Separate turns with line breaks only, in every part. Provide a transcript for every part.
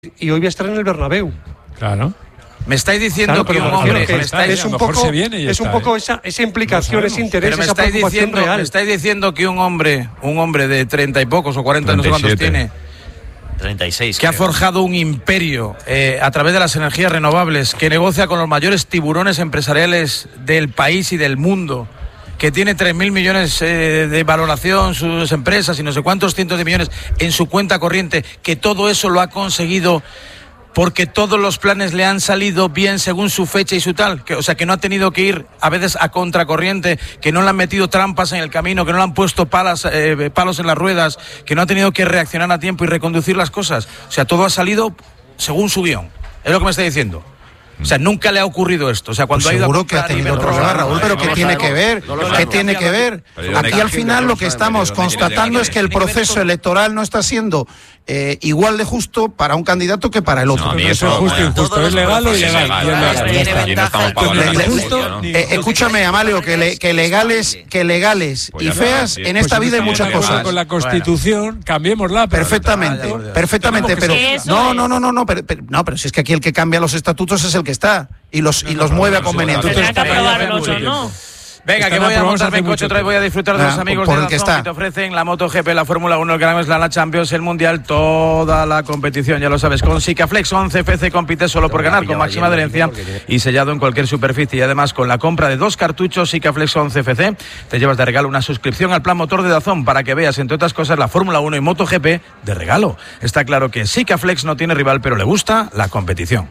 y hoy voy a estar en el Bernabéu.
Claro.
Me estáis diciendo que un hombre...
Es un poco esa implicación, ese interés, esa preocupación real.
Me estáis diciendo que un hombre de 30 y pocos o 40, 37. No sé cuántos tiene...
36.
Que creo. Ha forjado un imperio a través de las energías renovables, que negocia con los mayores tiburones empresariales del país y del mundo, que tiene 3.000 millones de valoración sus empresas y no sé cuántos cientos de millones en su cuenta corriente, que todo eso lo ha conseguido porque todos los planes le han salido bien según su fecha y su tal, o sea, que no ha tenido que ir a veces a contracorriente, que no le han metido trampas en el camino, que no le han puesto palos en las ruedas, que no ha tenido que reaccionar a tiempo y reconducir las cosas. O sea, todo ha salido según su guión. Es lo que me está diciendo. O sea, nunca le ha ocurrido esto. O sea, cuando
pues
ha ido
seguro que ha tenido problemas, Raúl, pero ¿qué tiene que ver? ¿Qué tiene que ver? Aquí al final lo que estamos constatando es que el proceso electoral no está siendo igual de justo para un candidato que para el otro.
No, eso es justo, injusto. Es legal o ilegal.
Escúchame, Amalio, que legales y feas en esta vida hay muchas cosas.
Con la Constitución, cambiémosla.
Perfectamente, pero pero si es que aquí el que cambia los estatutos es el que está y los mueve a conveniencia.
Venga, que voy a montarme en coche otra vez, voy a disfrutar de los amigos de Dazón que te ofrecen la MotoGP, la Fórmula 1, el Grand Slam, la Champions, el Mundial, toda la competición, ya lo sabes, con Sikaflex 11 FC compite solo por ganar, con máxima adherencia y sellado en cualquier superficie, y además con la compra de 2 cartuchos Sikaflex 11 FC te llevas de regalo una suscripción al plan motor de Dazón para que veas, entre otras cosas, la Fórmula 1 y MotoGP de regalo. Está claro que Sikaflex no tiene rival, pero le gusta la competición.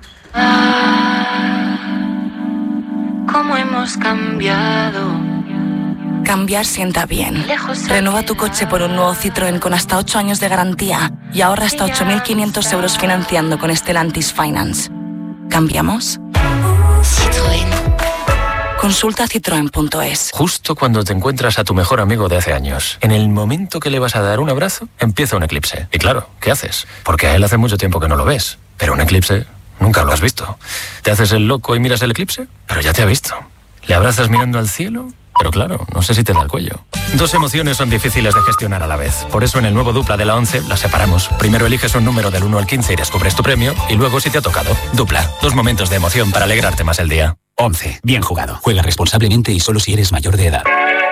¿Cómo hemos cambiado?
Cambiar sienta bien. Renueva tu coche por un nuevo Citroën con hasta 8 años de garantía y ahorra hasta 8.500 euros financiando con Stellantis Finance. ¿Cambiamos?
Citroën.
Consulta citroen.es.
Justo cuando te encuentras a tu mejor amigo de hace años, en el momento que le vas a dar un abrazo, empieza un eclipse. Y claro, ¿qué haces? Porque a él hace mucho tiempo que no lo ves. Pero un eclipse... nunca lo has visto. ¿Te haces el loco y miras el eclipse? Pero ya te ha visto. ¿Le abrazas mirando al cielo? Pero claro, no sé si te da el cuello. 2 emociones son difíciles de gestionar a la vez. Por eso en el nuevo Dupla de la 11 las separamos. Primero eliges un número del 1 al 15 y descubres tu premio. Y luego si te ha tocado. Dupla. 2 momentos de emoción para alegrarte más el día.
11. Bien jugado. Juega responsablemente y solo si eres mayor de edad.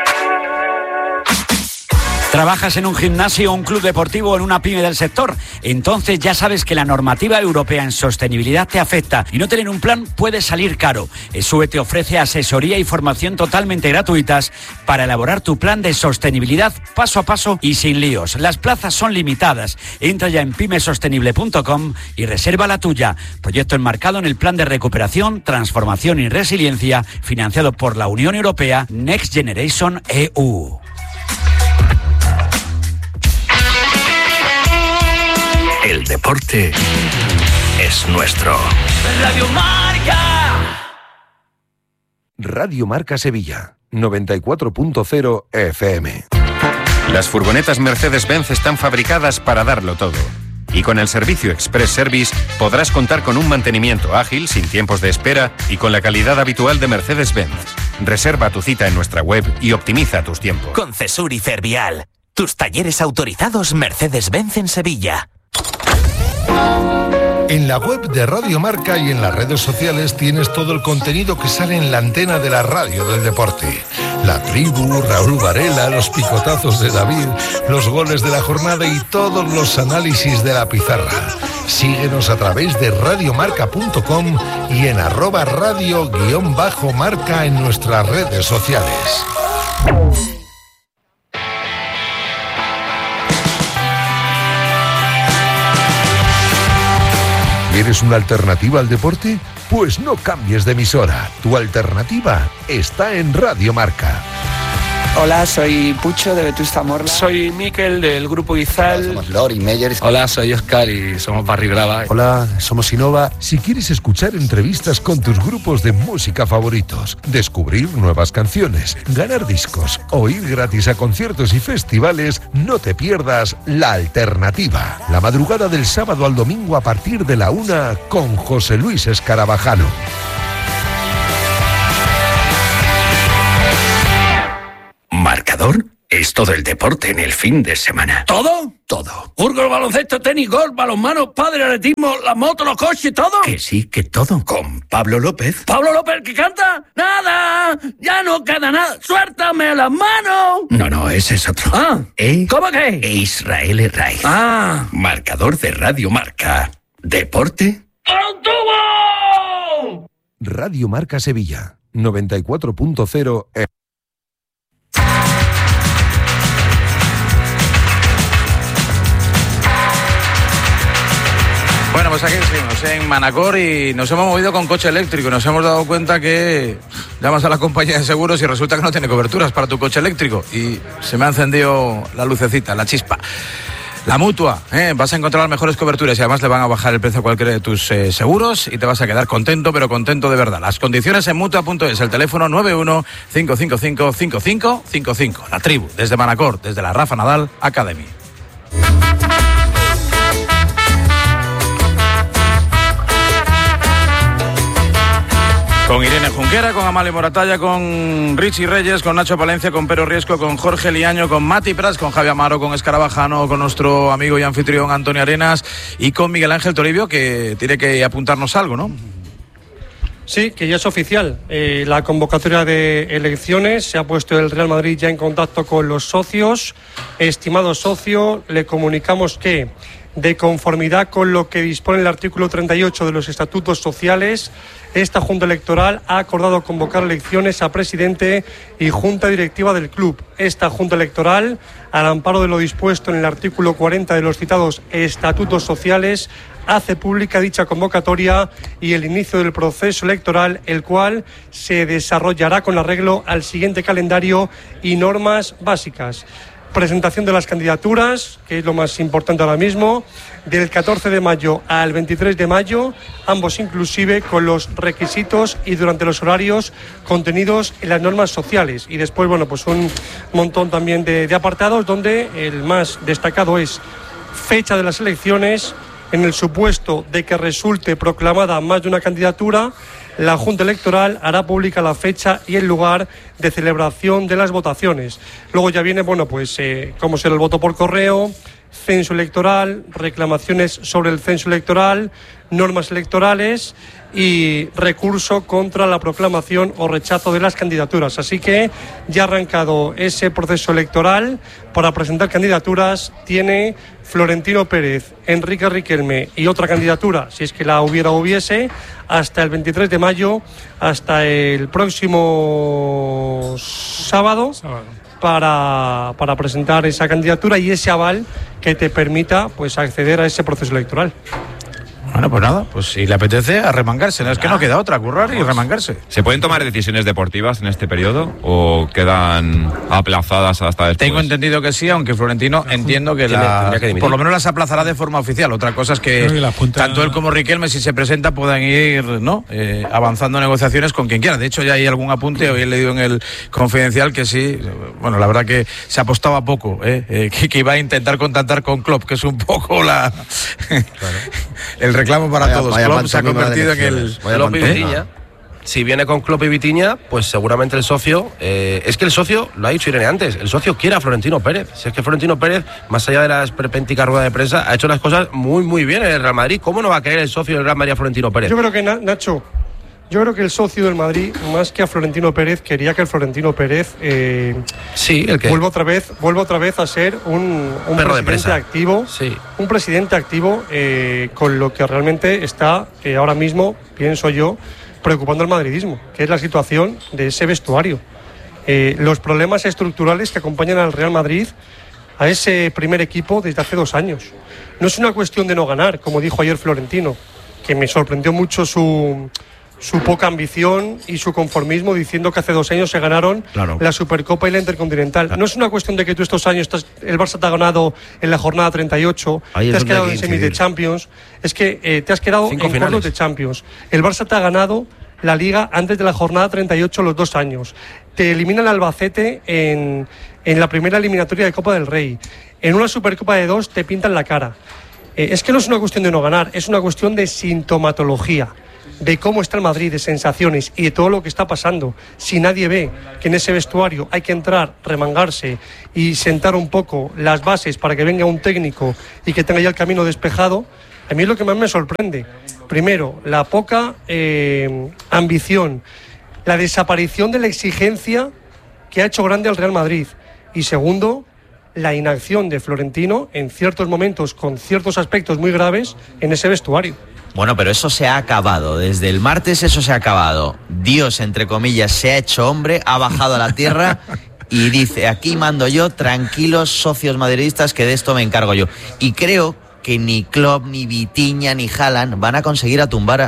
¿Trabajas en un gimnasio, un club deportivo o en una pyme del sector? Entonces ya sabes que la normativa europea en sostenibilidad te afecta y no tener un plan puede salir caro. ESUE te ofrece asesoría y formación totalmente gratuitas para elaborar tu plan de sostenibilidad paso a paso y sin líos. Las plazas son limitadas. Entra ya en pymesostenible.com y reserva la tuya. Proyecto enmarcado en el Plan de Recuperación, Transformación y Resiliencia financiado por la Unión Europea Next Generation EU.
El deporte es nuestro.
Radio Marca.
Radio Marca Sevilla, 94.0 FM.
Las furgonetas Mercedes-Benz están fabricadas para darlo todo. Y con el servicio Express Service podrás contar con un mantenimiento ágil, sin tiempos de espera y con la calidad habitual de Mercedes-Benz. Reserva tu cita en nuestra web y optimiza tus tiempos.
Con Cesur y Fervial, tus talleres autorizados Mercedes-Benz en Sevilla.
En la web de Radio Marca y en las redes sociales tienes todo el contenido que sale en la antena de la radio del deporte. La tribu, Raúl Varela, los picotazos de David, los goles de la jornada y todos los análisis de la pizarra. Síguenos a través de radiomarca.com y en @radio_marca en nuestras redes sociales. ¿Quieres una alternativa al deporte? Pues no cambies de emisora. Tu alternativa está en Radio Marca.
Hola, soy Pucho de Vetusta Morla.
Soy Miquel del Grupo Izal.
Hola, somos Lori Meyer.
Hola, soy Oscar y somos Barry Brava.
Hola, somos Innova. Si quieres escuchar entrevistas con tus grupos de música favoritos, descubrir nuevas canciones, ganar discos o ir gratis a conciertos y festivales, no te pierdas La Alternativa. La madrugada del sábado al domingo a partir de la 1 con José Luis Escarabajano.
Marcador
es todo el deporte en el fin de semana.
¿Todo?
Todo.
Fútbol, baloncesto, tenis, golf, balonmano, pádel, atletismo, la moto, los coches, ¿todo?
Que sí, que todo. Con Pablo López.
¿Pablo López el que canta? ¡Nada! ¡Ya no queda nada! ¡Suéltame las manos!
No, ese es otro.
Ah, ¿cómo que?
Israel Herraiz.
Ah.
Marcador de Radio Marca. Deporte.
¡Antubo!
Radio Marca Sevilla, 94.0 FM.
Bueno, pues aquí seguimos en Manacor y nos hemos movido con coche eléctrico. Nos hemos dado cuenta que llamas a la compañía de seguros y resulta que no tiene coberturas para tu coche eléctrico. Y se me ha encendido la lucecita, la chispa. La Mutua, vas a encontrar las mejores coberturas y además le van a bajar el precio a cualquiera de tus seguros y te vas a quedar contento, pero contento de verdad. Las condiciones en Mutua.es, el teléfono 91-555-5555. La tribu, desde Manacor, desde la Rafa Nadal Academy. Con Irene Junquera, con Amalia Moratalla, con Richie Reyes, con Nacho Palencia, con Pero Riesco, con Jorge Liaño, con Mati Prats, con Javi Amaro, con Escarabajano, con nuestro amigo y anfitrión Antonio Arenas y con Miguel Ángel Toribio, que tiene que apuntarnos algo, ¿no?
Sí, que ya es oficial. La convocatoria de elecciones, se ha puesto el Real Madrid ya en contacto con los socios. Estimado socio, le comunicamos que, de conformidad con lo que dispone el artículo 38 de los estatutos sociales, esta Junta Electoral ha acordado convocar elecciones a presidente y Junta Directiva del club. Esta Junta Electoral, al amparo de lo dispuesto en el artículo 40 de los citados estatutos sociales, hace pública dicha convocatoria y el inicio del proceso electoral, el cual se desarrollará con arreglo al siguiente calendario y normas básicas. Presentación de las candidaturas, que es lo más importante ahora mismo, del 14 de mayo al 23 de mayo, ambos inclusive con los requisitos y durante los horarios contenidos en las normas sociales. Y después, bueno, pues un montón también de apartados, donde el más destacado es fecha de las elecciones. En el supuesto de que resulte proclamada más de una candidatura, la Junta Electoral hará pública la fecha y el lugar de celebración de las votaciones. Luego ya viene, bueno, pues cómo será el voto por correo, censo electoral, reclamaciones sobre el censo electoral, normas electorales y recurso contra la proclamación o rechazo de las candidaturas. Así que ya ha arrancado ese proceso electoral para presentar candidaturas. Tiene Florentino Pérez, Enrique Riquelme y otra candidatura, si es que la hubiese, hasta el 23 de mayo, hasta el próximo sábado. Para presentar esa candidatura y ese aval que te permita, pues, acceder a ese proceso electoral.
Bueno, pues nada, pues si le apetece, a remangarse. No es que no queda otra, currar y remangarse.
¿Se pueden tomar decisiones deportivas en este periodo o quedan aplazadas hasta después?
Tengo entendido que sí, aunque Florentino entiendo que por lo menos las aplazará de forma oficial. Otra cosa es que tanto él como Riquelme, si se presenta, puedan ir avanzando negociaciones con quien quiera. De hecho, ya hay algún apunte, hoy he leído en el Confidencial que sí, bueno, la verdad que se apostaba poco, que iba a intentar contactar con Klopp, que es un poco el reclamo para todos. Klopp se ha convertido en el
Klopp y Vitinha. Si viene con Klopp y Vitinha, pues seguramente el socio, es que el socio, lo ha dicho Irene antes, el socio quiere a Florentino Pérez. Si es que Florentino Pérez, más allá de la esperpéntica rueda de prensa, ha hecho las cosas muy, muy bien en el Real Madrid. ¿Cómo no va a querer el socio del Real Madrid a Florentino Pérez?
Yo creo que, Nacho, el socio del Madrid, más que a Florentino Pérez, quería que el Florentino Pérez vuelva otra vez a ser un presidente activo, un presidente activo, con lo que realmente está ahora mismo, pienso yo, preocupando al madridismo, que es la situación de ese vestuario. Los problemas estructurales que acompañan al Real Madrid, a ese primer equipo desde hace 2 años. No es una cuestión de no ganar, como dijo ayer Florentino, que me sorprendió mucho su poca ambición y su conformismo, diciendo que hace 2 años se ganaron la Supercopa y la Intercontinental. No es una cuestión de que tú estos años el Barça te ha ganado en la jornada 38, te has quedado en semis de Champions, es que te has quedado en cuartos de Champions. El Barça te ha ganado la Liga antes de la jornada 38 los 2 años. Te elimina el Albacete en la primera eliminatoria de Copa del Rey. En una Supercopa de 2 te pintan la cara. Es que no es una cuestión de no ganar, es una cuestión de sintomatología. de cómo está el Madrid, de sensaciones y de todo lo que está pasando, si nadie ve que en ese vestuario hay que entrar, remangarse y sentar un poco las bases para que venga un técnico y que tenga ya el camino despejado, a mí es lo que más me sorprende. Primero, la poca ambición, la desaparición de la exigencia que ha hecho grande al Real Madrid. Y segundo, la inacción de Florentino en ciertos momentos, con ciertos aspectos muy graves, en ese vestuario.
Bueno, pero eso se ha acabado. Desde el martes eso se ha acabado. Dios, entre comillas, se ha hecho hombre, ha bajado a la tierra y dice, aquí mando yo, tranquilos socios madridistas, que de esto me encargo yo. Y creo que ni Klopp, ni Vitinha, ni Haaland van a conseguir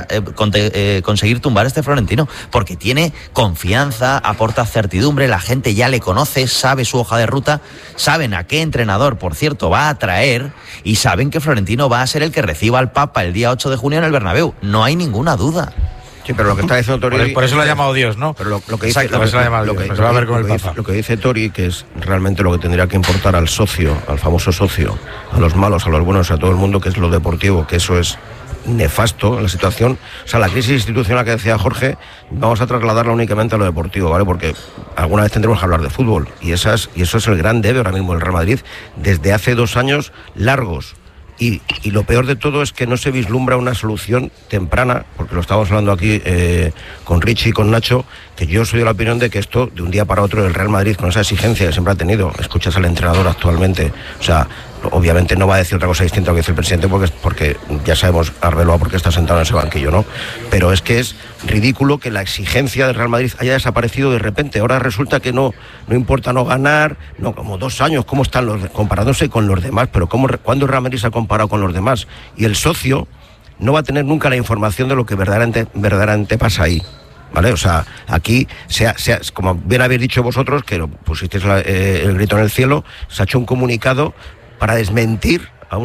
conseguir tumbar a este Florentino, porque tiene confianza, aporta certidumbre, la gente ya le conoce, sabe su hoja de ruta, saben a qué entrenador, por cierto, va a traer, y saben que Florentino va a ser el que reciba al Papa el día 8 de junio en el Bernabéu. No hay ninguna duda.
Sí, pero lo que está diciendo Tori...
Por eso lo ha llamado Dios, ¿no?
Pero lo que dice,
exacto, por eso lo ha llamado Dios. Pues va a ver con el Papa.
Lo que dice Tori, que es realmente lo que tendría que importar al socio, al famoso socio, a los malos, a los buenos, a todo el mundo, que es lo deportivo, que eso es nefasto en la situación. O sea, la crisis institucional que decía Jorge, vamos a trasladarla únicamente a lo deportivo, ¿vale? Porque alguna vez tendremos que hablar de fútbol. Y eso es el gran debe ahora mismo del Real Madrid, desde hace 2 años largos. Y lo peor de todo es que no se vislumbra una solución temprana, porque lo estábamos hablando aquí con Richie y con Nacho, que yo soy de la opinión de que esto, de un día para otro, el Real Madrid, con esa exigencia que siempre ha tenido, escuchas al entrenador actualmente, o sea, obviamente no va a decir otra cosa distinta a lo que dice el presidente, porque ya sabemos, Arbeloa, por qué está sentado en ese banquillo, ¿no? Pero es que es ridículo que la exigencia del Real Madrid haya desaparecido de repente. Ahora resulta que no importa no ganar, no, como 2 años, ¿cómo están comparándose con los demás? Pero ¿cuándo el Real Madrid se ha comparado con los demás? Y el socio no va a tener nunca la información de lo que verdaderamente pasa ahí, ¿vale? O sea, aquí, como bien habéis dicho vosotros, que pusisteis el grito en el cielo, se ha hecho un comunicado para desmentir a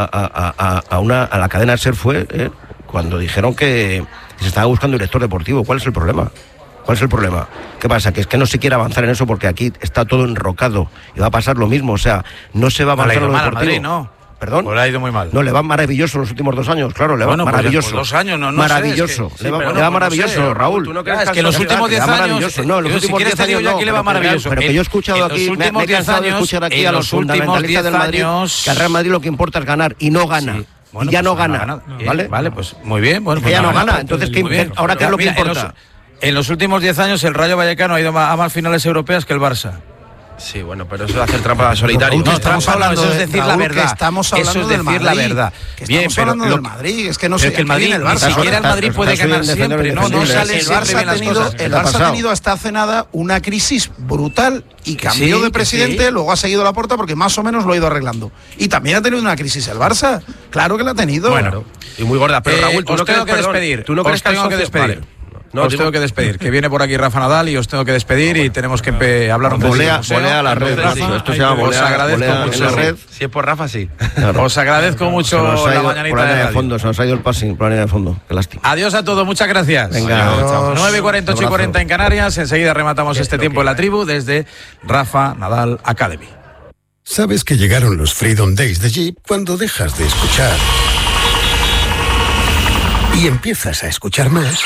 la cadena SER cuando dijeron que se estaba buscando director deportivo. ¿Cuál es el problema? ¿Qué pasa? Que es que no se quiere avanzar en eso porque aquí está todo enrocado y va a pasar lo mismo. O sea, no se va a avanzar en lo deportivo.
Madrid, ¿no?
¿Perdón?
Pues le ha ido muy mal.
No, le va maravilloso los últimos 2 años, claro, le va maravilloso.
Pues 2 años, no
maravilloso.
Sé,
le va maravilloso, Raúl.
¿Tú no crees es que en los últimos 10 años...
No, en los últimos 10 años no.
Que le va maravilloso.
Pero que yo he escuchado aquí, me he cansado de escuchar aquí a los fundamentalistas del Madrid, que al Real Madrid lo que importa es ganar, y no gana.
Bueno,
y ya
pues
no gana, ¿vale?
Vale, pues muy bien. Bueno,
que ya no gana, entonces ¿ahora qué es lo que importa?
En los últimos 10 años el Rayo Vallecano ha ido a más finales europeas que el Barça.
Sí, bueno, pero eso es hacer trampa al solitario.
No, estamos hablando, eso es decir la verdad.
Estamos hablando
del Madrid.
La verdad.
Bien, pero hablando del Madrid, es que no sé
que el Madrid,
el Barça.
Ni siquiera el Madrid puede ganar siempre, no sale
el Barça ha tenido hasta hace nada una crisis brutal y cambió de presidente, luego ha seguido Laporta porque más o menos lo ha ido arreglando. Y también ha tenido una crisis el Barça, claro que la ha tenido.
Bueno,
y muy gorda, pero Raúl, tú no
tengo que despedir.
Tú no crees que
tengo que despedir. Os tengo que despedir, que viene por aquí Rafa Nadal y os tengo que despedir y tenemos que hablar un poco.
Volea la red, esto se llama
volea. Os agradezco mucho.
Si es por Rafa, sí.
Os agradezco mucho la mañanita
de fondo. Se nos ha ido el passing, por la línea de fondo. Qué lástima.
Adiós a todos, muchas gracias.
Venga,
9:40, 8:40 en Canarias. Enseguida rematamos este tiempo en la tribu desde Rafa Nadal Academy.
¿Sabes que llegaron los Freedom Days de Jeep cuando dejas de escuchar y empiezas a escuchar más?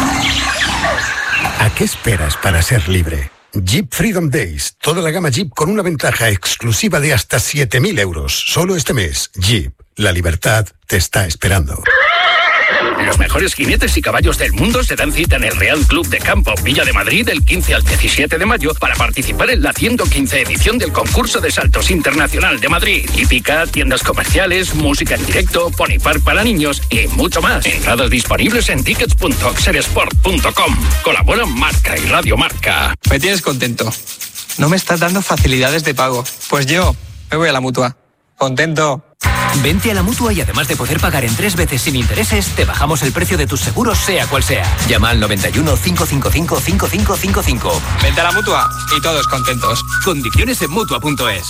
¿A qué esperas para ser libre? Jeep Freedom Days, toda la gama Jeep con una ventaja exclusiva de hasta 7.000 euros. Solo este mes, Jeep, la libertad te está esperando.
Los mejores jinetes y caballos del mundo se dan cita en el Real Club de Campo Villa de Madrid del 15 al 17 de mayo para participar en la 115 edición del concurso de saltos internacional de Madrid. Hípica, tiendas comerciales, música en directo, pony park para niños y mucho más. Entradas disponibles en tickets.oxersport.com. Colaboran Marca y Radio Marca.
Me tienes contento. No me estás dando facilidades de pago. Pues yo me voy a la Mutua. Contento.
Vente a la Mutua y además de poder pagar en 3 veces sin intereses, te bajamos el precio de tus seguros sea cual sea. Llama al 91 555 5555.
Vente a la Mutua y todos contentos.
Condiciones en Mutua.es.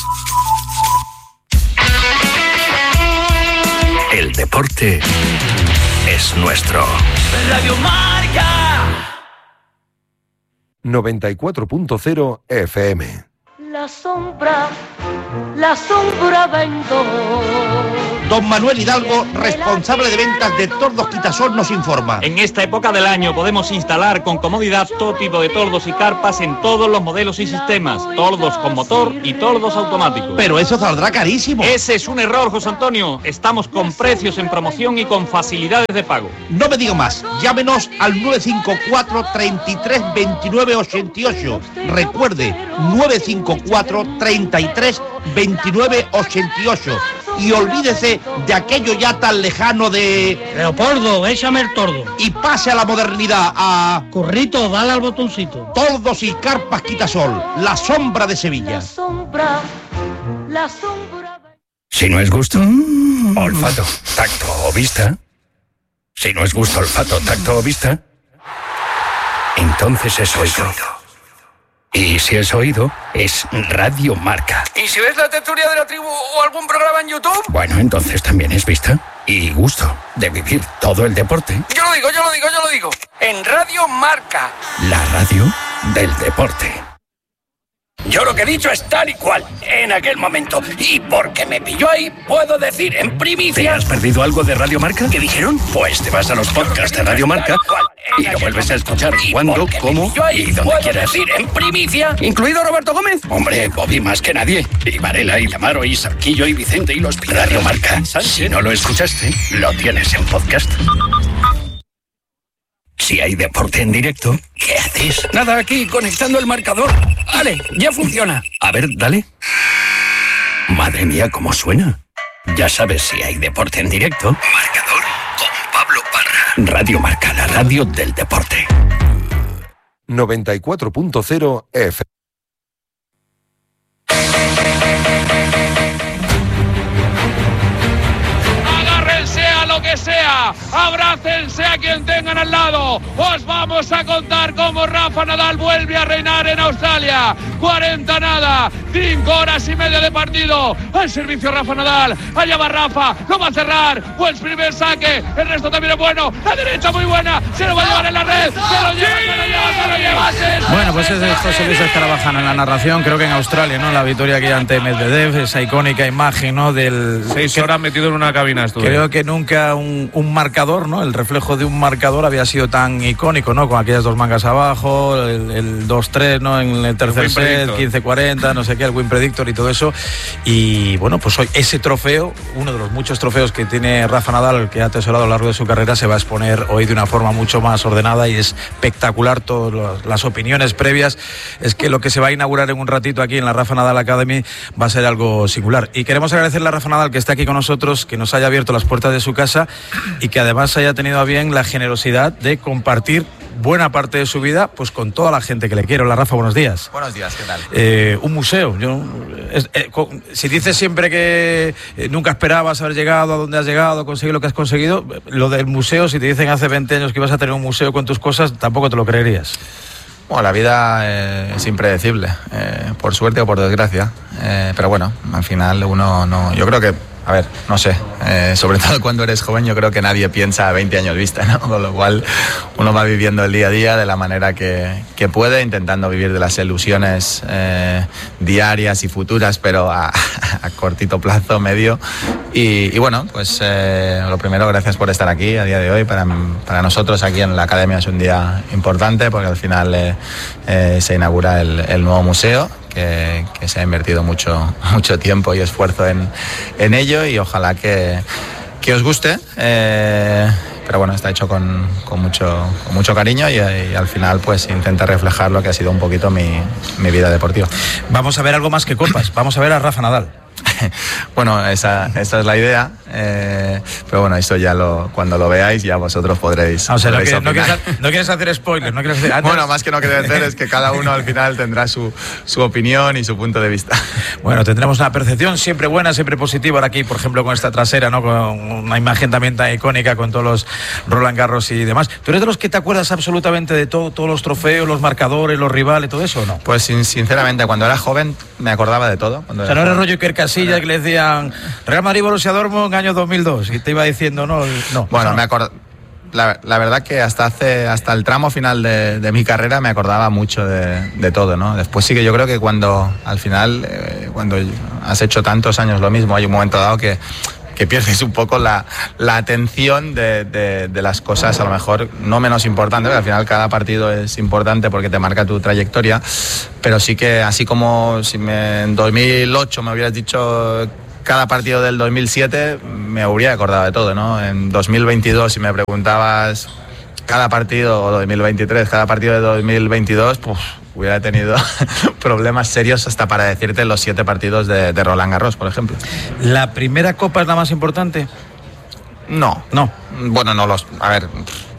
El deporte es nuestro.
Radio Marca.
94.0 FM.
La sombra vendó.
Don Manuel Hidalgo, responsable de ventas de Tordos Quitasol, nos informa.
En esta época del año podemos instalar con comodidad todo tipo de tordos y carpas en todos los modelos y sistemas. Tordos con motor y tordos automáticos.
Pero eso saldrá carísimo.
Ese es un error, José Antonio. Estamos con precios en promoción y con facilidades de pago.
No me diga más. Llámenos al 954 33 29 88. Recuerde, 954 33 29 88. Y olvídese de aquello ya tan lejano de...
Leopoldo, échame el tordo.
Y pase a la modernidad, a...
Corrito, dale al botoncito.
Tordos y carpas Quitasol, la sombra de Sevilla.
La sombra...
Si no es gusto, olfato, tacto o vista. Si no es gusto, olfato, tacto o vista, entonces es oído. Y si es oído, es Radio Marca.
¿Y si ves la tertulia de la tribu o algún programa en YouTube?
Bueno, entonces también es vista y gusto de vivir todo el deporte.
Yo lo digo. En Radio Marca.
La radio del deporte. Yo lo que he dicho es tal y cual, en aquel momento. Y porque me pilló ahí, puedo decir en primicia... ¿Te has perdido algo de Radio Marca? ¿Qué dijeron? Pues te vas a los podcasts de Radio Marca y lo vuelves a escuchar cuando, cómo y donde quieras.
Decir en primicia, incluido Roberto Gómez.
Hombre, Bobby más que nadie. Y Varela, y Lamaro, y Sarquillo, y Vicente, y los Radio Marca. Si no lo escuchaste, lo tienes en podcast. Si hay deporte en directo, ¿qué haces?
Nada, aquí, conectando el marcador. Vale, ya funciona.
A ver, dale. Madre mía, ¿cómo suena? Ya sabes, si hay deporte en directo... Marcador con Pablo Parra. Radio Marca, la radio del deporte.
94.0 F.
Que sea, abrácense a quien tengan al lado. Os vamos a contar cómo Rafa Nadal vuelve a reinar en Australia. 40 nada, 5 horas y media de partido. Al servicio Rafa Nadal, allá va Rafa, lo va a cerrar. Pues primer saque, el resto también es bueno. La derecha muy buena, se lo va a llevar en la red. Se lo lleva.
Bueno, pues ese es José Luis Escarabajano en la narración, creo que en Australia, ¿no? La victoria aquí ante Medvedev, esa icónica imagen, ¿no? Del
6 horas metido en una cabina estuve.
Creo que nunca un marcador, ¿no? El reflejo de un marcador había sido tan icónico, ¿no? Con aquellas dos mangas abajo, el 2-3, ¿no? En el tercer set, 15-40, no sé qué, el Win Predictor y todo eso. Y bueno, pues hoy ese trofeo, uno de los muchos trofeos que tiene Rafa Nadal, que ha atesorado a lo largo de su carrera, se va a exponer hoy de una forma mucho más ordenada y es espectacular. Todas las opiniones previas es que lo que se va a inaugurar en un ratito aquí en la Rafa Nadal Academy va a ser algo singular. Y queremos agradecerle a Rafa Nadal que está aquí con nosotros, que nos haya abierto las puertas de su casa y que además haya tenido a bien la generosidad de compartir buena parte de su vida pues con toda la gente que le quiere. Hola Rafa, buenos días.
Buenos días, ¿qué tal?
Un museo. Si dices siempre que nunca esperabas haber llegado a donde has llegado, conseguir lo que has conseguido, lo del museo, si te dicen hace 20 años que ibas a tener un museo con tus cosas, tampoco te lo creerías.
Bueno, la vida es impredecible, por suerte o por desgracia, pero bueno, al final uno no... Yo creo que, a ver, no sé, sobre todo cuando eres joven yo creo que nadie piensa a 20 años vista, ¿no? Con lo cual uno va viviendo el día a día de la manera que puede, intentando vivir de las ilusiones diarias y futuras, pero a cortito plazo, medio. Y bueno, pues lo primero, gracias por estar aquí a día de hoy. Para nosotros aquí en la Academia es un día importante porque al final se inaugura el nuevo museo. Que se ha invertido mucho tiempo y esfuerzo en ello y ojalá que os guste, pero bueno, está hecho con mucho cariño y al final pues intenta reflejar lo que ha sido un poquito mi vida deportiva.
Vamos a ver algo más que copas, vamos a ver a Rafa Nadal.
Bueno, esa es la idea, pero bueno, eso ya cuando lo veáis ya vosotros podréis.
O sea, no quieres hacer spoilers, no quieres hacer...
Bueno, más que no querer hacer es que cada uno al final tendrá su opinión y su punto de vista.
Bueno, tendremos una percepción siempre buena, siempre positiva ahora aquí, por ejemplo, con esta trasera, ¿no? Con una imagen también tan icónica con todos los Roland Garros y demás. ¿Tú eres de los que te acuerdas absolutamente de todos los trofeos, los marcadores, los rivales, todo eso o no?
Pues sinceramente, cuando era joven me acordaba de todo.
O sea, no era rollo Iker Casillas que le decían Real Madrid Borussia Dortmund año 2002 y te iba diciendo no.
Bueno, la verdad que hasta el tramo final de mi carrera me acordaba mucho de todo, ¿no? Después sí que yo creo que cuando al final, cuando has hecho tantos años lo mismo, hay un momento dado que pierdes un poco la atención de las cosas a lo mejor no menos importantes, porque al final cada partido es importante porque te marca tu trayectoria, pero sí que así como si en 2008 me hubieras dicho cada partido del 2007, me habría acordado de todo, ¿no? En 2022, si me preguntabas cada partido, o 2023, cada partido de 2022, pues hubiera tenido problemas serios hasta para decirte los 7 partidos de Roland Garros, por ejemplo.
¿La primera copa es la más importante?
No. Bueno, no los... A ver...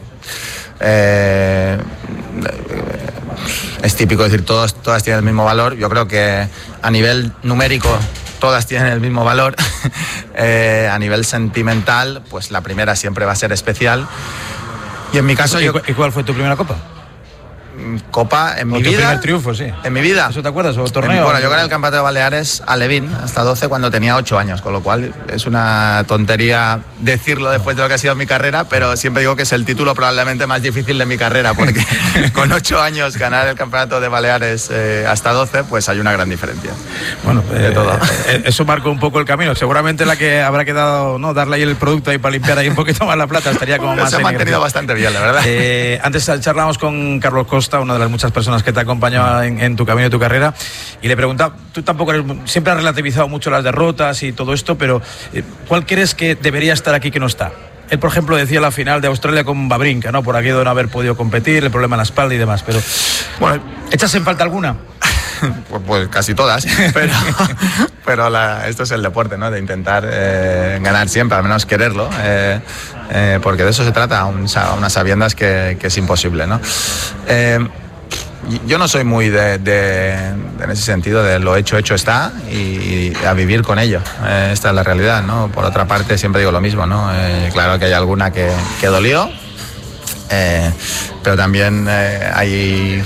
es típico decir todas tienen el mismo valor. Yo creo que a nivel numérico todas tienen el mismo valor. A nivel sentimental, pues la primera siempre va a ser especial. Y en mi caso...
¿Y cuál fue tu primera copa?
Copa en mi vida.
Tu primer triunfo, sí.
En mi vida.
¿Eso te acuerdas? ¿O torneo?
Bueno, yo gané el Campeonato de Baleares a Levín hasta 12 cuando tenía 8 años, con lo cual es una tontería decirlo después de lo que ha sido mi carrera, pero siempre digo que es el título probablemente más difícil de mi carrera, porque con 8 años ganar el Campeonato de Baleares hasta 12, pues hay una gran diferencia.
Bueno,
de todo.
Eso marcó un poco el camino. Seguramente la que habrá quedado, ¿no? Darle ahí el producto ahí para limpiar ahí un poquito más la plata estaría como más...
Se ha mantenido bastante bien, la verdad.
Antes charlábamos con Carlos Costa, una de las muchas personas que te ha acompañado en tu camino y tu carrera, y le preguntaba, tú tampoco siempre has relativizado mucho las derrotas y todo esto, pero ¿cuál crees que debería estar aquí que no está? Él, por ejemplo, decía la final de Australia con Wawrinka, ¿no? Por aquí de no haber podido competir, el problema en la espalda y demás, pero bueno, ¿echas en falta alguna?
Pues casi todas, pero esto es el deporte, ¿no? De intentar ganar siempre, al menos quererlo, porque de eso se trata, a unas sabiendas que es imposible, ¿no? Yo no soy muy en ese sentido de lo hecho está y a vivir con ello. Esta es la realidad, ¿no? Por otra parte, siempre digo lo mismo, ¿no? Claro que hay alguna que dolió, pero también hay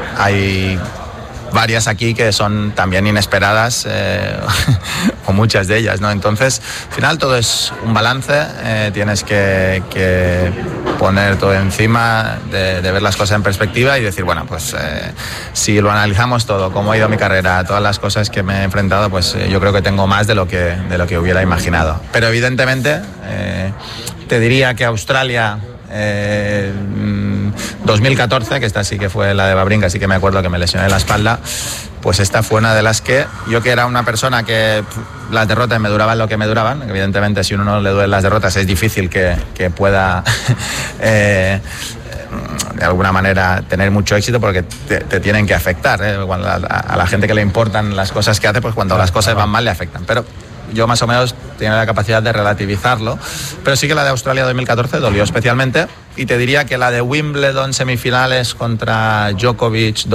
varias aquí que son también inesperadas, o muchas de ellas, ¿no? Entonces, al final todo es un balance, tienes que poner todo encima, de ver las cosas en perspectiva y decir, bueno, pues si lo analizamos todo, cómo ha ido mi carrera, todas las cosas que me he enfrentado, pues yo creo que tengo más de lo que hubiera imaginado. Pero evidentemente, te diría que Australia... 2014, que esta sí que fue la de Wawrinka, sí que me acuerdo que me lesioné la espalda, pues esta fue una de las que yo, que era una persona que las derrotas me duraban lo que me duraban, evidentemente si a uno no le duelen las derrotas es difícil que pueda de alguna manera tener mucho éxito, porque te tienen que afectar, cuando a la gente que le importan las cosas que hace, pues cuando las cosas van mal le afectan, pero yo más o menos tenía la capacidad de relativizarlo, pero sí que la de Australia 2014 dolió especialmente, y te diría que la de Wimbledon semifinales contra Djokovic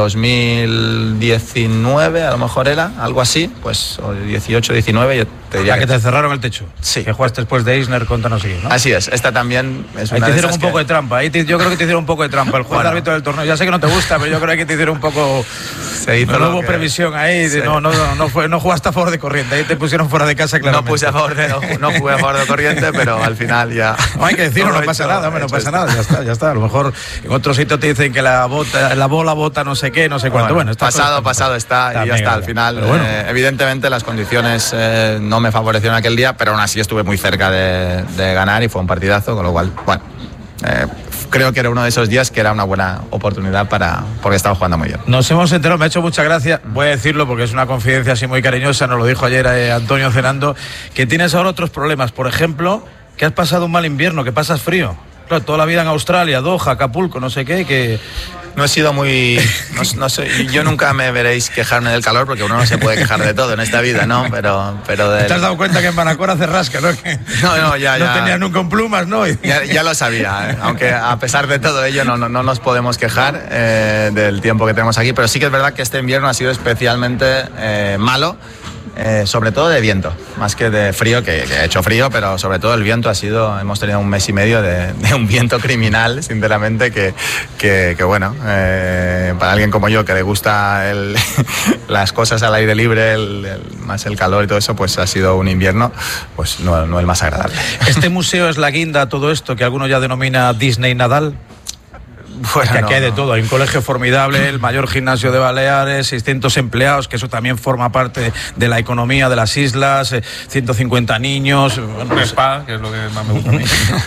2019, a lo mejor era, algo así, pues, o 18-19, yo te diría
que te cerraron el techo.
Sí.
Que jugaste después de Isner contra no sé qué, ¿no?
Así es, esta también es
ahí
una
te
de
hicieron
esas
un poco de trampa, yo creo que te hicieron un poco de trampa el juez árbitro del torneo. Ya sé que no te gusta, pero yo creo que te hicieron un poco...
Se hizo
no hubo previsión ahí, sí. no jugaste a favor de corriente, ahí te pusieron fuera de casa, claramente.
No jugué a favor de corriente, pero al final ya...
No hay que decirlo, no pasa nada, hombre, no pasa nada, ya está. A lo mejor en otro sitio te dicen que la bola bota no sé qué, no sé cuánto. Bueno,
pasado está y ya está. Al final, bueno. Evidentemente las condiciones no me favorecieron aquel día, pero aún así estuve muy cerca de ganar y fue un partidazo, con lo cual, bueno, creo que era uno de esos días que era una buena oportunidad porque estaba jugando muy bien.
Nos hemos enterado, me ha hecho mucha gracia, voy a decirlo porque es una confidencia así muy cariñosa, nos lo dijo ayer Antonio cenando, que tienes ahora otros problemas, por ejemplo, que has pasado un mal invierno, que pasas frío. Claro, toda la vida en Australia, Doha, Acapulco, no sé qué, que...
No he sido muy... No sé, yo nunca me veréis quejarme del calor, porque uno no se puede quejar de todo en esta vida, ¿no? Pero
¿Te has dado cuenta que en Manacor hace rasca, no? Que
ya.
No tenía nunca un plumas, ¿no?
Ya lo sabía, aunque a pesar de todo ello no nos podemos quejar del tiempo que tenemos aquí, pero sí que es verdad que este invierno ha sido especialmente malo. sobre todo de viento, más que de frío, que ha hecho frío, pero sobre todo el viento hemos tenido un mes y medio de un viento criminal, sinceramente, que bueno, para alguien como yo que le gusta las cosas al aire libre, más el calor y todo eso, pues ha sido un invierno pues no el más agradable.
¿Este museo es la guinda a todo esto que algunos ya denomina Disney Nadal? Bueno, que aquí hay de todo, hay un colegio formidable, el mayor gimnasio de Baleares, 600 empleados, que eso también forma parte de la economía de las islas, 150 niños, bueno,
un spa, que es lo que más me gusta a mí.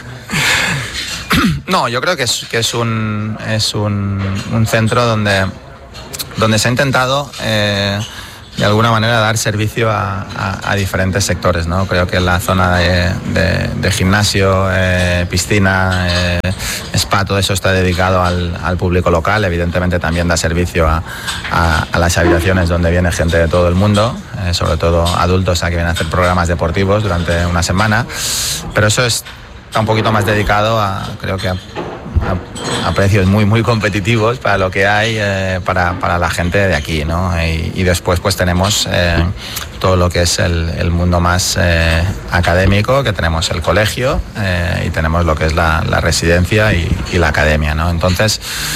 No, yo creo que es un centro donde se ha intentado de alguna manera dar servicio a diferentes sectores, ¿no? Creo que la zona de gimnasio, piscina, spa, todo eso está dedicado al público local. Evidentemente también da servicio a las habitaciones donde viene gente de todo el mundo, sobre todo adultos a que vienen a hacer programas deportivos durante una semana, pero eso está un poquito más dedicado creo que a precios muy muy competitivos para lo que hay para la gente de aquí, ¿no? Y después pues tenemos todo lo que es el mundo más académico, que tenemos el colegio y tenemos lo que es la residencia y la academia, ¿no? Entonces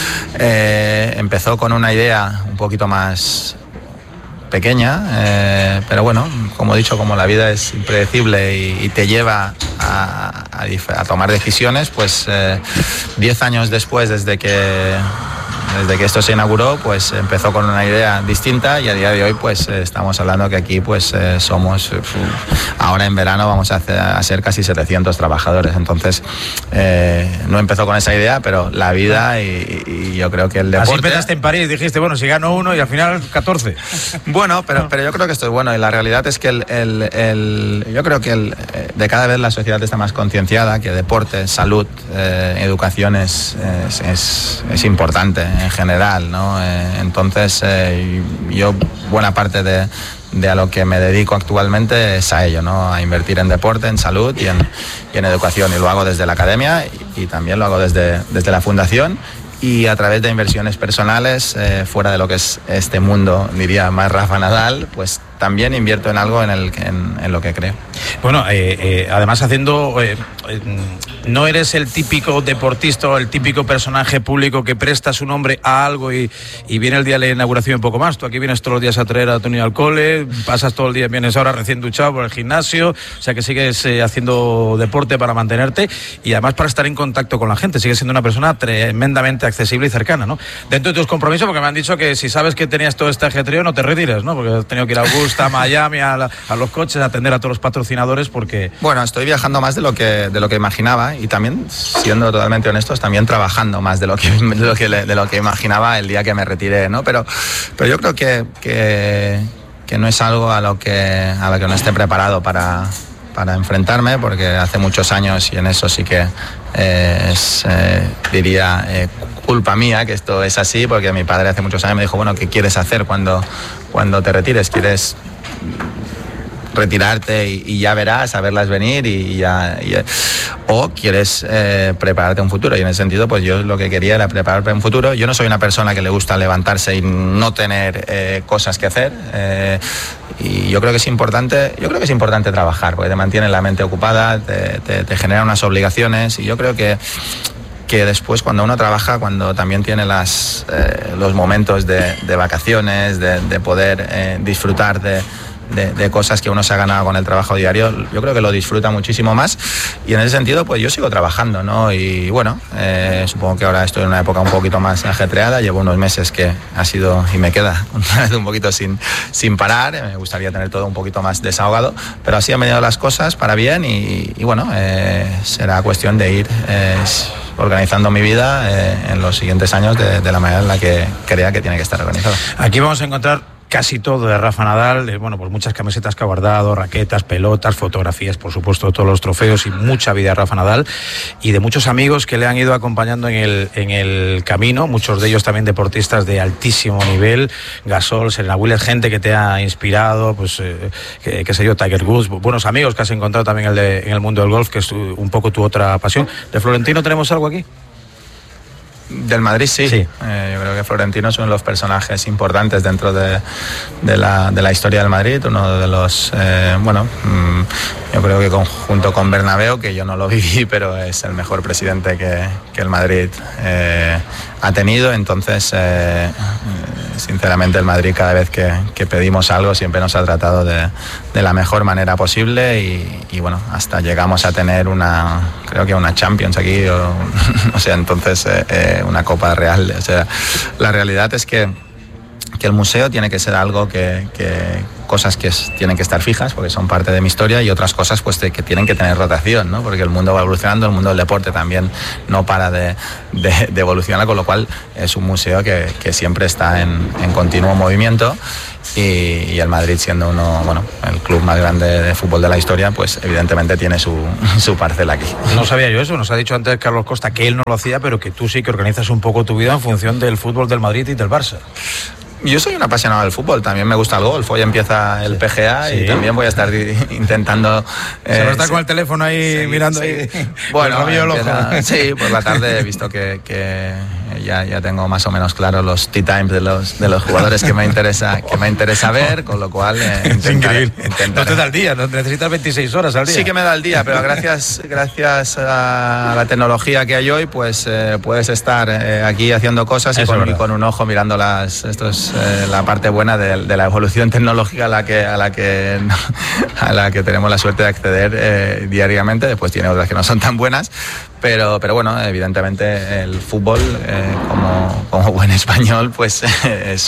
empezó con una idea un poquito más pequeña, pero bueno, como he dicho, como la vida es impredecible y te lleva a tomar decisiones, pues 10 años después, desde que esto se inauguró, pues empezó con una idea distinta y a día de hoy pues estamos hablando que aquí pues somos, ahora en verano vamos a ser casi 700 trabajadores. Entonces no empezó con esa idea, pero la vida y yo creo que el deporte...
Así empezaste en París, dijiste, bueno, si gano uno y al final 14.
Bueno, pero yo creo que esto es bueno y la realidad es que yo creo que de cada vez la sociedad está más concienciada que deporte, salud, educación es importante en general, ¿no? Entonces yo buena parte de a lo que me dedico actualmente es a ello, ¿no? A invertir en deporte, en salud y en educación, y lo hago desde la academia y también lo hago desde la fundación y a través de inversiones personales fuera de lo que es este mundo, diría más Rafa Nadal, pues también invierto en algo en lo que creo.
Bueno, además haciendo... no eres el típico deportista o el típico personaje público que presta su nombre a algo y viene el día de la inauguración y un poco más. Tú aquí vienes todos los días a traer a tu niño al cole, pasas todo el día, vienes ahora recién duchado por el gimnasio, o sea que sigues haciendo deporte para mantenerte y además para estar en contacto con la gente. Sigues siendo una persona tremendamente accesible y cercana, ¿no? Dentro de tus compromisos, porque me han dicho que si sabes que tenías todo este ajetreo no te retires, ¿no? Porque has tenido que ir a Augusta, a Miami, a los coches, a atender a todos los patrocinadores porque...
Bueno, estoy viajando más de lo que imaginaba y también, siendo totalmente honestos, también trabajando más de lo que imaginaba el día que me retiré, ¿no? Pero yo creo que no es algo a lo que no esté preparado para enfrentarme, porque hace muchos años, y en eso sí que diría culpa mía que esto es así, porque mi padre hace muchos años me dijo, bueno, ¿qué quieres hacer cuando te retires? ¿Quieres retirarte y ya verás, a verlas venir o quieres prepararte un futuro? Y en ese sentido pues yo lo que quería era prepararme un futuro. Yo no soy una persona que le gusta levantarse y no tener cosas que hacer, y yo creo que es importante trabajar, porque te mantiene la mente ocupada, te genera unas obligaciones, y yo creo que después cuando uno trabaja, cuando también tiene los momentos de vacaciones, de poder disfrutar de cosas que uno se ha ganado con el trabajo diario, yo creo que lo disfruta muchísimo más, y en ese sentido pues yo sigo trabajando, ¿no? Y bueno, supongo que ahora estoy en una época un poquito más ajetreada, llevo unos meses que ha sido y me queda un poquito sin parar, me gustaría tener todo un poquito más desahogado, pero así han venido las cosas para bien y bueno, será cuestión de ir organizando mi vida en los siguientes años de la manera en la que crea que tiene que estar organizada.
Aquí vamos a encontrar casi todo de Rafa Nadal, bueno, pues muchas camisetas que ha guardado, raquetas, pelotas, fotografías, por supuesto, todos los trofeos y mucha vida de Rafa Nadal, y de muchos amigos que le han ido acompañando en el camino, muchos de ellos también deportistas de altísimo nivel, Gasol, Serena Williams, gente que te ha inspirado, pues qué sé yo, Tiger Woods, buenos amigos que has encontrado también en el mundo del golf, que es un poco tu otra pasión. ¿De Florentino tenemos algo aquí?
Del Madrid sí. Yo creo que Florentino es uno de los personajes importantes dentro de la historia del Madrid, uno de los, yo creo que junto con Bernabéu, que yo no lo viví, pero es el mejor presidente que el Madrid ha tenido. Entonces, sinceramente, el Madrid cada vez que pedimos algo siempre nos ha tratado de la mejor manera posible y bueno, hasta llegamos a tener creo que una Champions aquí, o sea, entonces una Copa Real. O sea, la realidad es que el museo tiene que ser algo que cosas que tienen que estar fijas porque son parte de mi historia y otras cosas pues que tienen que tener rotación, ¿no? Porque el mundo va evolucionando, el mundo del deporte también no para de evolucionar, con lo cual es un museo que siempre está en continuo movimiento. Y el Madrid, siendo el club más grande de fútbol de la historia, pues evidentemente tiene su parcela aquí.
No sabía yo eso, nos ha dicho antes Carlos Costa que él no lo hacía, pero que tú sí que organizas un poco tu vida en función del fútbol del Madrid y del Barça.
Yo soy un apasionado del fútbol, también me gusta el golf. Hoy empieza el PGA y también voy a estar intentando...
Se va a estar con el teléfono ahí mirando ahí.
Bueno, sí, por la tarde he visto que ya tengo más o menos claro los tea times de los jugadores que me interesa ver, con lo cual
es increíble. No te da el día, necesitas 26 horas al día.
Sí que me da el día, pero gracias a la tecnología que hay hoy, pues puedes estar aquí haciendo cosas y con un ojo mirando la parte buena de la evolución tecnológica a la que tenemos la suerte de acceder diariamente. Después tiene otras que no son tan buenas, pero bueno, evidentemente el fútbol como buen español pues es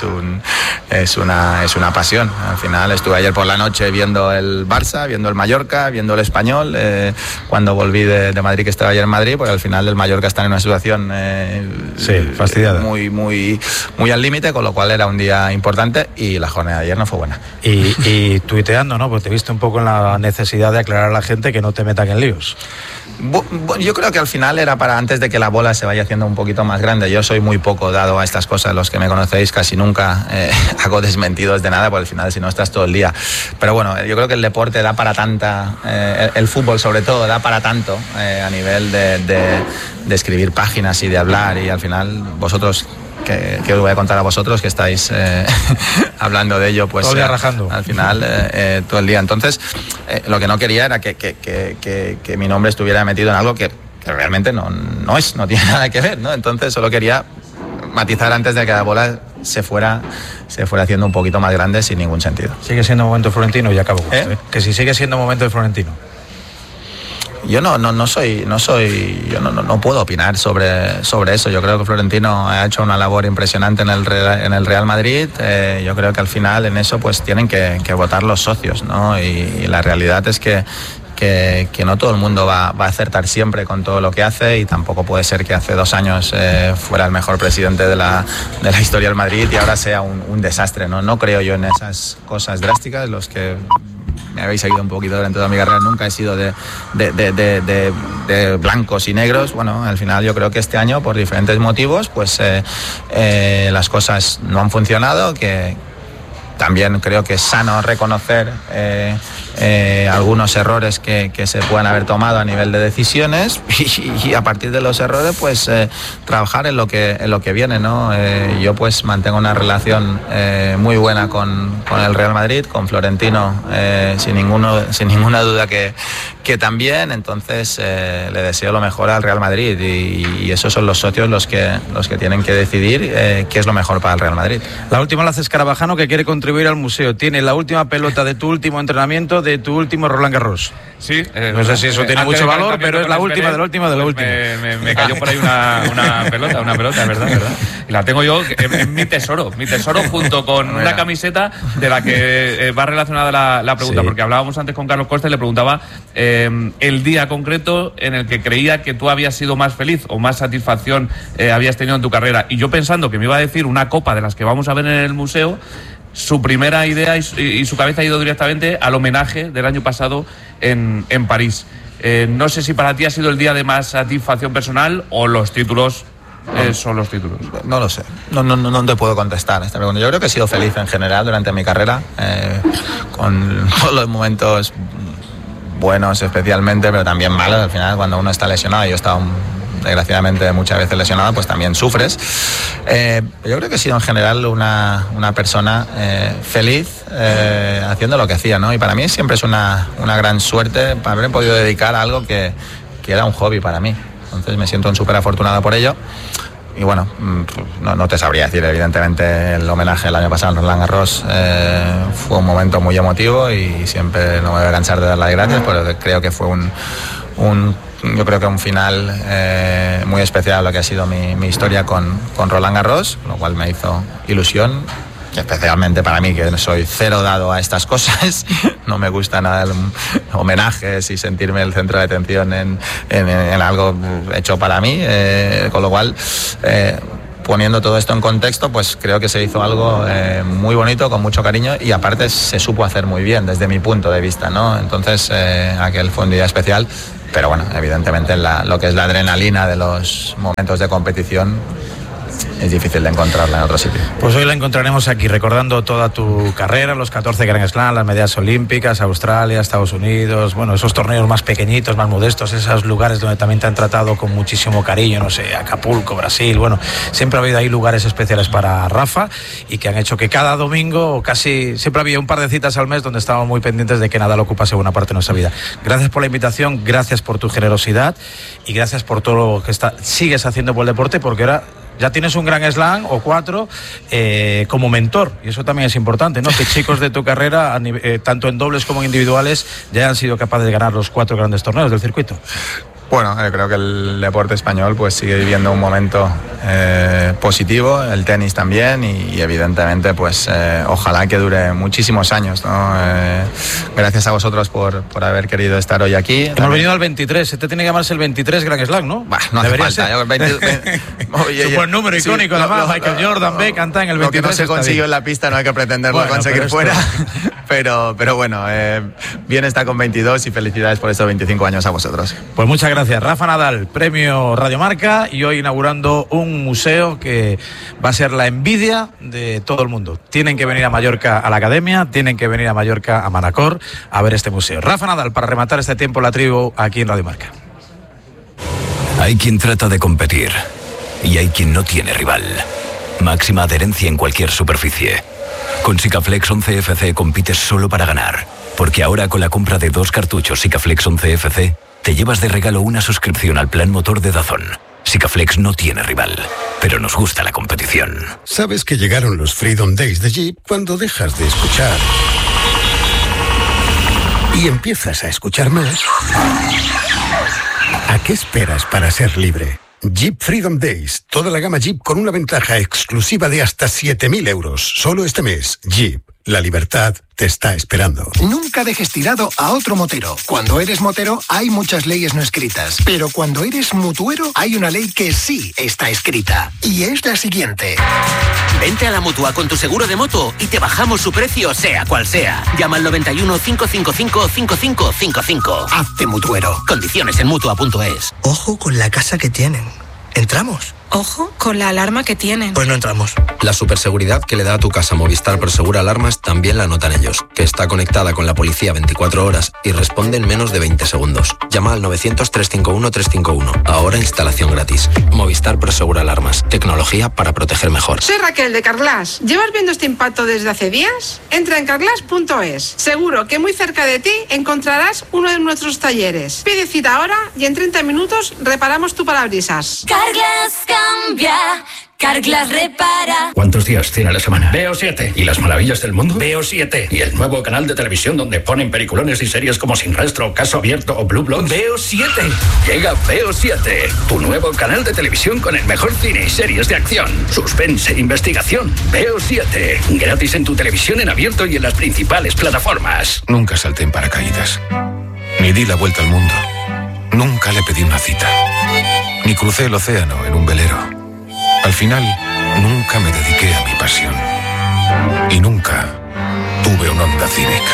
una pasión. Al final estuve ayer por la noche viendo el Barça, viendo el Mallorca, viendo el Español, cuando volví de Madrid, que estaba ayer en Madrid, porque al final el Mallorca está en una situación
fastidiada,
muy al límite, con lo cual era un día importante y la jornada de ayer no fue buena.
Y tuiteando, ¿no? Pues te viste un poco en la necesidad de aclarar a la gente que no te metan en líos.
Yo creo que al final era para antes de que la bola se vaya haciendo un poquito más grande. Yo soy muy poco dado a estas cosas, los que me conocéis casi nunca hago desmentidos de nada, porque al final si no estás todo el día. Pero bueno, yo creo que el deporte da para tanta, el fútbol sobre todo da para tanto a nivel de escribir páginas y de hablar, y al final vosotros... que os voy a contar a vosotros que estáis hablando de ello, pues
todo el día rajando.
Al final todo el día. Entonces lo que no quería era que mi nombre estuviera metido en algo que realmente no tiene nada que ver, ¿no? Entonces solo quería matizar antes de que la bola se fuera haciendo un poquito más grande sin ningún sentido.
Sigue siendo momento Florentino y acabo. Que si sigue siendo momento de Florentino.
Yo no puedo opinar sobre eso. Yo creo que Florentino ha hecho una labor impresionante en el Real Madrid. Yo creo que al final en eso pues tienen que votar los socios, ¿no? Y la realidad es que no todo el mundo va a acertar siempre con todo lo que hace, y tampoco puede ser que hace 2 años fuera el mejor presidente de la historia del Madrid y ahora sea un desastre, ¿no? No creo yo en esas cosas drásticas. Los que me habéis seguido un poquito durante toda mi carrera, nunca he sido de blancos y negros. Bueno, al final yo creo que este año, por diferentes motivos, pues las cosas no han funcionado, que también creo que es sano reconocer algunos errores que se puedan haber tomado a nivel de decisiones y a partir de los errores pues trabajar en lo que viene, ¿no? Yo pues mantengo una relación muy buena con el Real Madrid, con Florentino, sin ninguna duda que también. Entonces le deseo lo mejor al Real Madrid y esos son los socios los que tienen que decidir qué es lo mejor para el Real Madrid.
La última la hace Escarabajano, que quiere contribuir al museo. Tiene la última pelota de tu último entrenamiento, de tu último Roland Garros.
Sí.
No sé si eso tiene mucho valor, pero es la última de la última de la última.
Me cayó por ahí una pelota, ¿verdad? Y la tengo yo en mi tesoro junto con una camiseta de la que va relacionada la pregunta, porque hablábamos antes con Carlos Costa y le preguntaba el día concreto en el que creía que tú habías sido más feliz o más satisfacción habías tenido en tu carrera. Y yo pensando que me iba a decir una copa de las que vamos a ver en el museo, su primera idea y su cabeza ha ido directamente al homenaje del año pasado en París. No sé si para ti ha sido el día de más satisfacción personal o los títulos son los títulos.
No lo sé, no te puedo contestar esta pregunta. Yo creo que he sido feliz en general durante mi carrera, con todos los momentos buenos especialmente, pero también malos. Al final, cuando uno está lesionado, yo estaba desgraciadamente muchas veces lesionado, pues también sufres. Yo creo que he sido en general una persona feliz haciendo lo que hacía, ¿no? Y para mí siempre es una gran suerte haber podido dedicar a algo que era un hobby para mí. Entonces me siento súper afortunado por ello. Y bueno, no te sabría decir, evidentemente el homenaje el año pasado en Roland Garros fue un momento muy emotivo y siempre no me voy a cansar de dar las gracias, pero creo que fue yo creo que un final muy especial lo que ha sido mi historia con Roland Garros, lo cual me hizo ilusión. Especialmente para mí, que soy cero dado a estas cosas, no me gusta nada homenajes y sentirme el centro de atención en algo hecho para mí, con lo cual, poniendo todo esto en contexto, pues creo que se hizo algo muy bonito, con mucho cariño, y aparte se supo hacer muy bien desde mi punto de vista, ¿no? Entonces, aquel fue un día especial, pero bueno, evidentemente lo que es la adrenalina de los momentos de competición es difícil de encontrarla en otro sitio.
Pues hoy la encontraremos aquí, recordando toda tu carrera, los 14 Grand Slam, las medallas olímpicas, Australia, Estados Unidos, bueno, esos torneos más pequeñitos, más modestos, esos lugares donde también te han tratado con muchísimo cariño, no sé, Acapulco, Brasil, bueno, siempre ha habido ahí lugares especiales para Rafa y que han hecho que cada domingo, casi siempre había un par de citas al mes donde estábamos muy pendientes de que Nadal ocupase buena parte de nuestra vida. Gracias por la invitación, gracias por tu generosidad y gracias por todo lo que sigues haciendo por el deporte, porque ahora ya tienes un Grand Slam o 4 como mentor, y eso también es importante, ¿no? Que chicos de tu carrera, tanto en dobles como en individuales, ya han sido capaces de ganar los 4 grandes torneos del circuito.
Bueno, creo que el deporte español pues sigue viviendo un momento positivo, el tenis también, y evidentemente pues ojalá que dure muchísimos años, ¿no? Gracias a vosotros por haber querido estar hoy aquí.
Hemos venido al 23, este tiene que llamarse el 23 Grand Slam, ¿no?
Bah, no
debería
hace falta,
ser. Es un buen número icónico, además, Michael Jordan, Beck, canta en el 23.
Lo que no se consiguió en la pista no hay que pretenderlo conseguir fuera, pero bueno, bien está con 22 y felicidades por estos 25 años a vosotros.
Pues muchas gracias, Rafa Nadal, premio Radiomarca, y hoy inaugurando un museo que va a ser la envidia de todo el mundo. Tienen que venir a Mallorca a la Academia, tienen que venir a Mallorca a Manacor a ver este museo. Rafa Nadal, para rematar este tiempo la tribu aquí en Radiomarca.
Hay quien trata de competir y hay quien no tiene rival. Máxima adherencia en cualquier superficie. Con Sikaflex 11FC compites solo para ganar, porque ahora con la compra de 2 cartuchos Sikaflex 11FC te llevas de regalo una suscripción al plan motor de DAZN. Sikaflex no tiene rival, pero nos gusta la competición.
Sabes que llegaron los Freedom Days de Jeep cuando dejas de escuchar y empiezas a escuchar más. ¿A qué esperas para ser libre? Jeep Freedom Days, toda la gama Jeep con una ventaja exclusiva de hasta 7.000 euros. Solo este mes. Jeep, la libertad te está esperando.
Nunca dejes tirado a otro motero. Cuando eres motero hay muchas leyes no escritas, pero cuando eres mutuero hay una ley que sí está escrita, y es la siguiente.
Vente a la Mutua con tu seguro de moto y te bajamos su precio sea cual sea. Llama al 91 555 5555.
Hazte mutuero.
Condiciones en Mutua.es.
Ojo con la casa que tienen. ¿Entramos?
Ojo con la alarma que tienen.
Pues no entramos.
La superseguridad que le da a tu casa Movistar Prosegura Alarmas también la notan ellos, que está conectada con la policía 24 horas y responde en menos de 20 segundos. Llama al 900-351-351. Ahora instalación gratis. Movistar Prosegura Alarmas. Tecnología para proteger mejor.
Soy Raquel de Carglass. ¿Llevas viendo este impacto desde hace días? Entra en carglass.es. Seguro que muy cerca de ti encontrarás uno de nuestros talleres. Pide cita ahora y en 30 minutos reparamos tu parabrisas.
Carglass cambia, Carglass repara.
¿Cuántos días tiene la semana? Veo 7. ¿Y las maravillas del mundo? Veo 7. ¿Y el nuevo canal de televisión donde ponen peliculones y series como Sin Rastro, Caso Abierto o Blue Bloods? Veo 7. Llega Veo 7, tu nuevo canal de televisión con el mejor cine y series de acción, suspense e investigación. Veo 7. Gratis en tu televisión en abierto y en las principales plataformas.
Nunca salté en paracaídas. Ni di la vuelta al mundo. Nunca le pedí una cita. Ni crucé el océano en un velero. Al final, nunca me dediqué a mi pasión. Y nunca tuve un Honda Civic.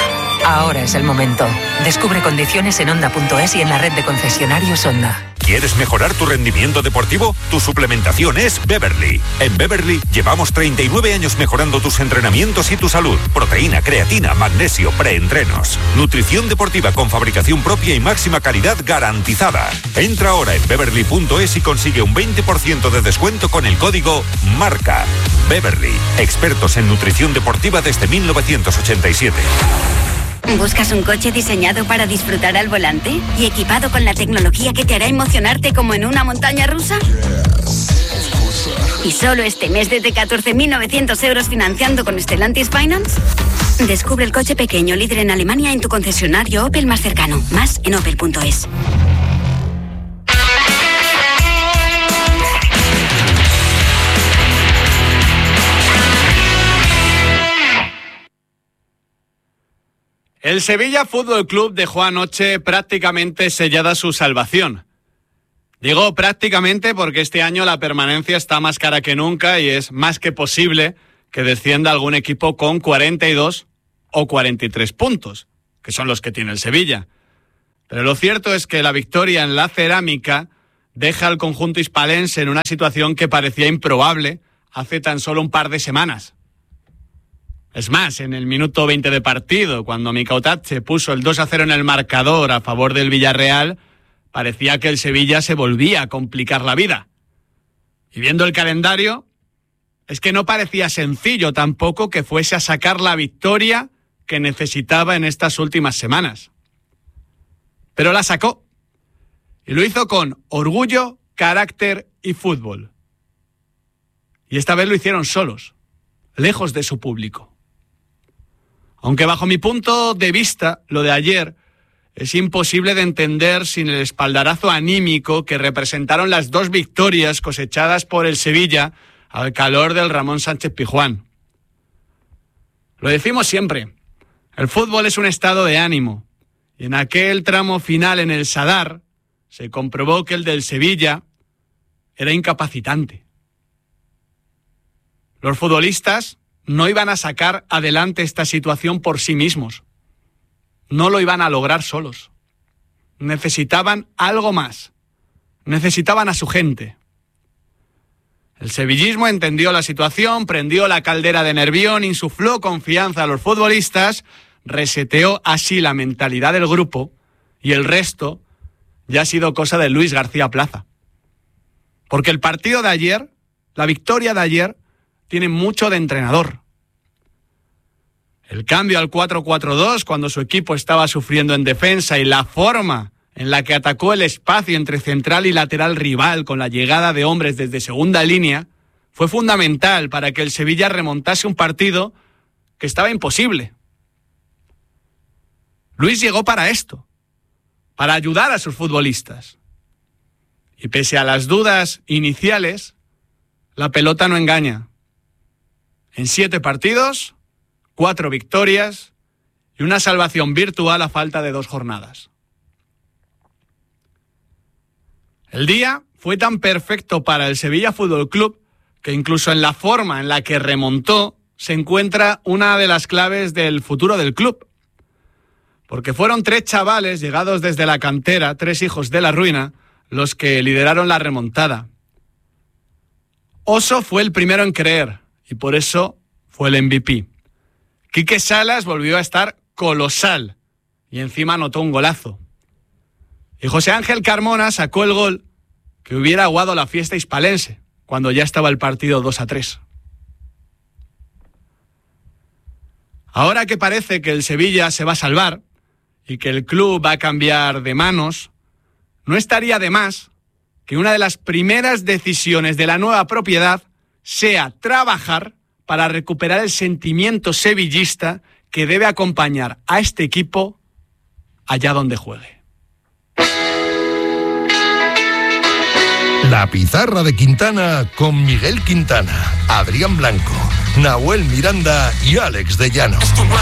Ahora es el momento. Descubre condiciones en Honda.es y en la red de concesionarios Honda.
¿Quieres mejorar tu rendimiento deportivo? Tu suplementación es Beverly. En Beverly llevamos 39 años mejorando tus entrenamientos y tu salud. Proteína, creatina, magnesio, preentrenos. Nutrición deportiva con fabricación propia y máxima calidad garantizada. Entra ahora en Beverly.es y consigue un 20% de descuento con el código MARCA. Beverly, expertos en nutrición deportiva desde 1987.
¿Buscas un coche diseñado para disfrutar al volante y equipado con la tecnología que te hará emocionarte como en una montaña rusa? ¿Y solo este mes desde 14.900 euros financiando con Stellantis Finance? Descubre el coche pequeño líder en Alemania en tu concesionario Opel más cercano. Más en opel.es.
El Sevilla Fútbol Club dejó anoche prácticamente sellada su salvación. Digo prácticamente porque este año la permanencia está más cara que nunca y es más que posible que descienda algún equipo con 42 o 43 puntos, que son los que tiene el Sevilla. Pero lo cierto es que la victoria en la Cerámica deja al conjunto hispalense en una situación que parecía improbable hace tan solo un par de semanas. Es más, en el minuto 20 de partido, cuando Mica Otache puso el 2-0 en el marcador a favor del Villarreal, parecía que el Sevilla se volvía a complicar la vida. Y viendo el calendario, es que no parecía sencillo tampoco que fuese a sacar la victoria que necesitaba en estas últimas semanas. Pero la sacó. Y lo hizo con orgullo, carácter y fútbol. Y esta vez lo hicieron solos, lejos de su público. Aunque bajo mi punto de vista, lo de ayer es imposible de entender sin el espaldarazo anímico que representaron las dos victorias cosechadas por el Sevilla al calor del Ramón Sánchez Pizjuán. Lo decimos siempre, el fútbol es un estado de ánimo, y en aquel tramo final en el Sadar se comprobó que el del Sevilla era incapacitante. Los futbolistas no iban a sacar adelante esta situación por sí mismos. No lo iban a lograr solos. Necesitaban algo más. Necesitaban a su gente. El sevillismo entendió la situación, prendió la caldera de Nervión, insufló confianza a los futbolistas, reseteó así la mentalidad del grupo y el resto ya ha sido cosa de Luis García Plaza. Porque el partido de ayer, la victoria de ayer, tiene mucho de entrenador. El cambio al 4-4-2 cuando su equipo estaba sufriendo en defensa y la forma en la que atacó el espacio entre central y lateral rival con la llegada de hombres desde segunda línea fue fundamental para que el Sevilla remontase un partido que estaba imposible. Luis llegó para esto, para ayudar a sus futbolistas. Y pese a las dudas iniciales, la pelota no engaña. En 7 partidos, 4 victorias y una salvación virtual a falta de 2 jornadas. El día fue tan perfecto para el Sevilla Fútbol Club que incluso en la forma en la que remontó se encuentra una de las claves del futuro del club. Porque fueron 3 chavales llegados desde la cantera, 3 hijos de la ruina, los que lideraron la remontada. Oso fue el primero en creer y por eso fue el MVP. Quique Salas volvió a estar colosal y encima anotó un golazo. Y José Ángel Carmona sacó el gol que hubiera aguado la fiesta hispalense cuando ya estaba el partido 2-3. Ahora que parece que el Sevilla se va a salvar y que el club va a cambiar de manos, no estaría de más que una de las primeras decisiones de la nueva propiedad sea trabajar para recuperar el sentimiento sevillista que debe acompañar a este equipo allá donde juegue.
La pizarra de Quintana con Miguel Quintana, Adrián Blanco, Nahuel Miranda y Alex de Llano.